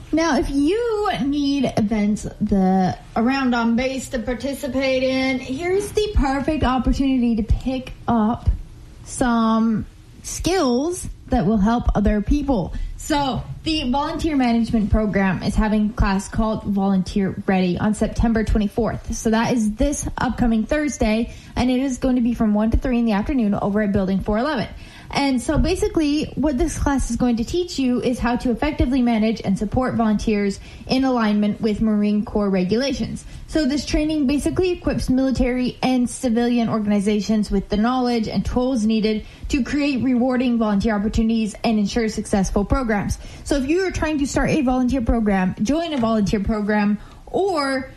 Now, if you need events around on base to participate in, here's the perfect opportunity to pick up some skills that will help other people. So the volunteer management program is having a class called Volunteer Ready on September 24th. So that is this upcoming Thursday, and it is going to be from 1 to 3 in the afternoon over at Building 411. And so basically what this class is going to teach you is how to effectively manage and support volunteers in alignment with Marine Corps regulations. So this training basically equips military and civilian organizations with the knowledge and tools needed to create rewarding volunteer opportunities and ensure successful programs. So if you are trying to start a volunteer program, join a volunteer program, or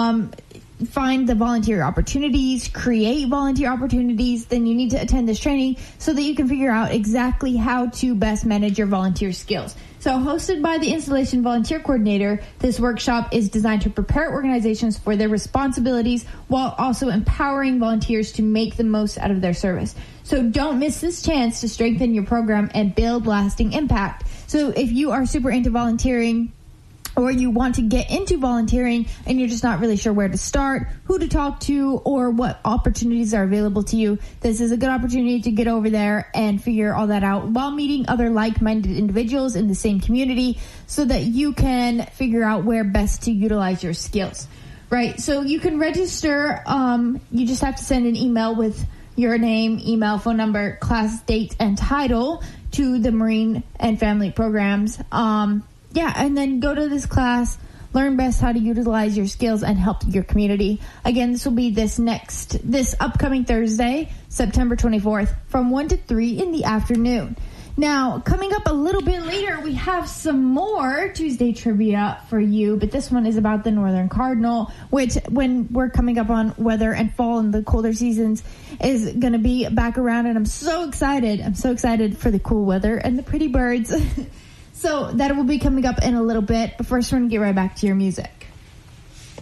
find the volunteer opportunities, create volunteer opportunities, then you need to attend this training so that you can figure out exactly how to best manage your volunteer skills. So hosted by the Installation Volunteer Coordinator, this workshop is designed to prepare organizations for their responsibilities while also empowering volunteers to make the most out of their service. So don't miss this chance to strengthen your program and build lasting impact. So if you are super into volunteering, or you want to get into volunteering and you're just not really sure where to start, who to talk to, or what opportunities are available to you, this is a good opportunity to get over there and figure all that out while meeting other like-minded individuals in the same community so that you can figure out where best to utilize your skills. Right, so you can register. You just have to send an email with your name, email, phone number, class, date, and title to the Marine and Family Programs. And then go to this class, learn best how to utilize your skills and help your community. Again, this will be this upcoming Thursday, September 24th, from 1 to 3 in the afternoon. Now, coming up a little bit later, we have some more Tuesday trivia for you, but this one is about the Northern Cardinal, which when we're coming up on weather and fall and the colder seasons is going to be back around, and I'm so excited. I'm so excited for the cool weather and the pretty birds. So that will be coming up in a little bit, but first we're going to get right back to your music.